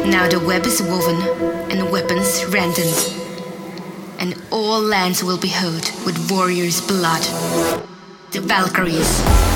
Now the web is woven and weapons rendered, and all lands will be hoed with warriors' blood. The Valkyries.